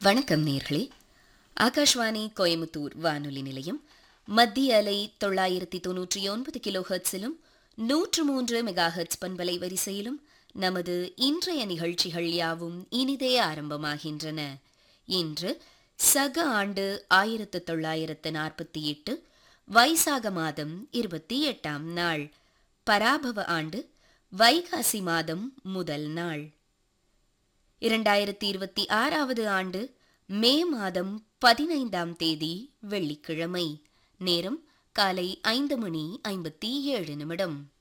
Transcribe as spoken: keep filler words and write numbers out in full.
வணக்கம் நேர்களே. ஆகாஷ்வாணி கோயமுத்தூர் வானொலி நிலையம் மத்திய அலை தொள்ளாயிரத்தி தொன்னூற்றி ஒன்பது கிலோ ஹெர்ட்ஸிலும் நூற்று மூன்று மெகா ஹெர்ட்ஸ் பண்பலை வரிசையிலும் நமது இன்றைய நிகழ்ச்சிகள் யாவும் இனிதே ஆரம்பமாகின்றன. இன்று சக ஆண்டு ஆயிரத்து தொள்ளாயிரத்து நாற்பத்தி எட்டு வைசாக மாதம் இருபத்தி எட்டாம் நாள், பராபவ ஆண்டு வைகாசி மாதம் முதல் நாள், இரண்டாயிரத்தி இருபத்தி ஆறாவது ஆண்டு மே மாதம் பதினைந்தாம் தேதி வெள்ளிக்கிழமை. நேரம் காலை ஐந்து மணி ஐம்பத்தி ஏழு நிமிடம்.